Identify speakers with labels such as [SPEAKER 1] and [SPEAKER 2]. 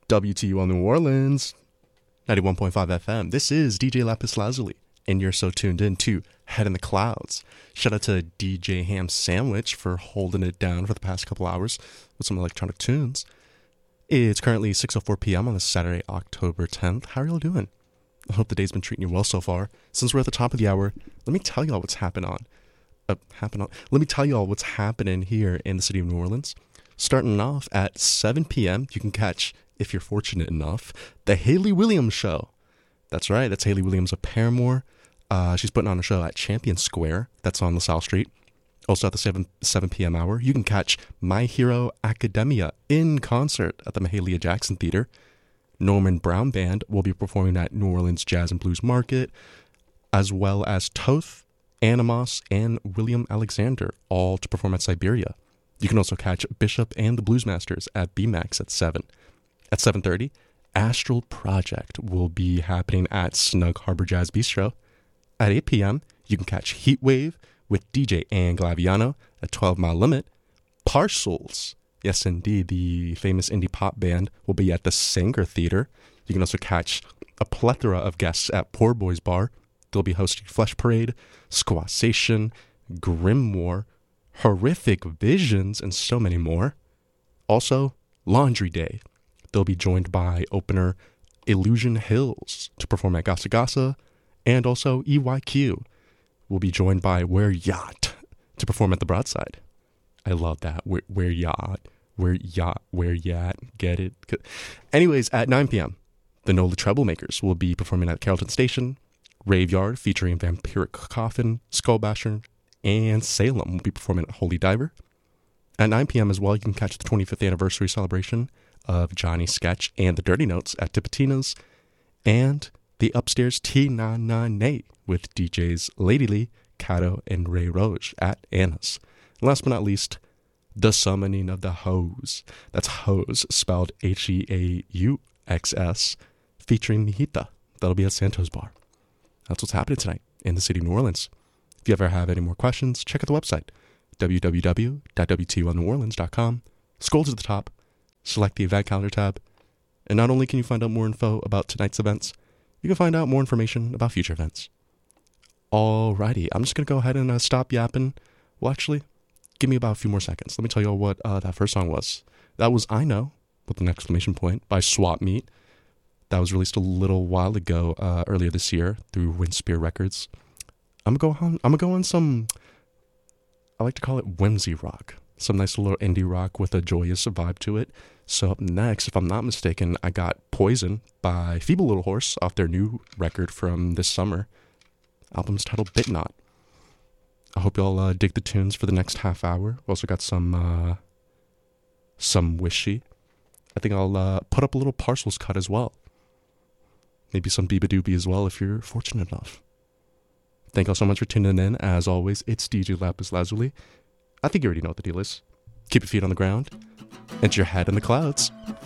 [SPEAKER 1] WTUL New Orleans, 91.5 FM. This is DJ Lapis Lazuli, and you're so tuned in to Head in the Clouds. Shout out to DJ Ham Sandwich for holding it down for the past couple hours with some electronic tunes. It's currently 6:04 p.m. on this Saturday, October 10th. How are y'all doing? I hope the day's been treating you well so far. Since we're at the top of the hour, let me tell y'all what's happening here in the city of New Orleans. Starting off at 7 p.m., you can catch, if you're fortunate enough, the Hayley Williams Show. That's right, that's Hayley Williams of Paramore. She's putting on a show at Champion Square. That's on LaSalle Street. Also at the 7 p.m. hour, you can catch My Hero Academia in concert at the Mahalia Jackson Theater. Norman Brown Band will be performing at New Orleans Jazz and Blues Market, as well as Toth, Animos, and William Alexander, all to perform at Siberia. You can also catch Bishop and the Bluesmasters at BMAX at 7. At 7:30, Astral Project will be happening at Snug Harbor Jazz Bistro. At 8 p.m., you can catch Heatwave with DJ Ann Glaviano at 12 Mile Limit. Parcels, yes indeed, the famous indie pop band, will be at the Sanger Theater. You can also catch a plethora of guests at Poor Boys Bar. They'll be hosting Flesh Parade, Squassation, Grimoire, Horrific Visions, and so many more. Also, Laundry Day. They'll be joined by opener Illusion Hills to perform at Gasa Gasa, and also EYQ will be joined by Where Yacht to perform at the Broadside. I love that. Where Yacht, get it? Anyways, at 9 p.m., the NOLA Troublemakers will be performing at Carrollton Station. Raveyard, featuring Vampiric Coffin, Skullbasher, and Salem will be performing at Holy Diver. At 9 p.m. as well, you can catch the 25th anniversary celebration of Johnny Sketch and the Dirty Notes at Tipitina's, and the Upstairs T99 with DJs Lady Lee, Kato, and Ray Roge at Anna's. And last but not least, the Summoning of the Hoes. That's Hoes, spelled Heauxs, featuring Mijita. That'll be at Santos Bar. That's what's happening tonight in the city of New Orleans. If you ever have any more questions, check out the website, www.wtonneworleans.com. Scroll to the top, select the event calendar tab, and not only can you find out more info about tonight's events, you can find out more information about future events. Alrighty, I'm just going to go ahead and stop yapping. Well, actually, give me about a few more seconds. Let me tell you all what that first song was. That was I Know, with an exclamation point, by Swap Meet. That was released a little while ago, earlier this year, through Windspear Records. I'm gonna go on some, I like to call it whimsy rock. Some nice little indie rock with a joyous vibe to it. So up next, if I'm not mistaken, I got Poison by Feeble Little Horse off their new record from this summer. Album's titled Bit Not. I hope y'all dig the tunes for the next half hour. We also got some Wishy. I think I'll put up a little Parcels cut as well. Maybe some Biba Doobie as well if you're fortunate enough. Thank y'all so much for tuning in. As always, it's DJ Lapis Lazuli. I think you already know what the deal is. Keep your feet on the ground and your head in the clouds.